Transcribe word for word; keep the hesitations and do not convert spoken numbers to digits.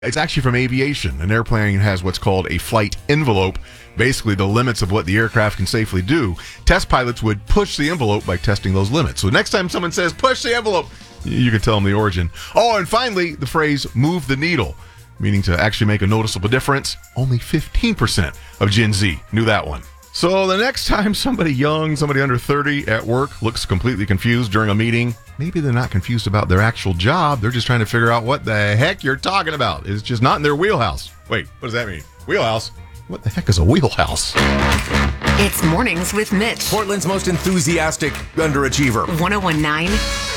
It's actually from aviation. An airplane has what's called a flight envelope, basically the limits of what the aircraft can safely do. Test pilots would push the envelope by testing those limits. So next time someone says, push the envelope, you can tell them the origin. Oh, and finally, the phrase, move the needle, meaning to actually make a noticeable difference. Only fifteen percent of Gen Z knew that one. So the next time somebody young, somebody under thirty at work looks completely confused during a meeting, maybe they're not confused about their actual job. They're just trying to figure out what the heck you're talking about. It's just not in their wheelhouse. Wait, what does that mean? Wheelhouse? What the heck is a wheelhouse? It's Mornings with Mitch. Portland's most enthusiastic underachiever. one oh one nine